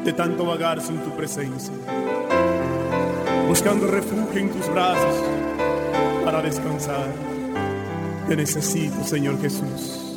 de tanto vagar sin tu presencia, buscando refugio en tus brazos para descansar. Te necesito, Señor Jesús.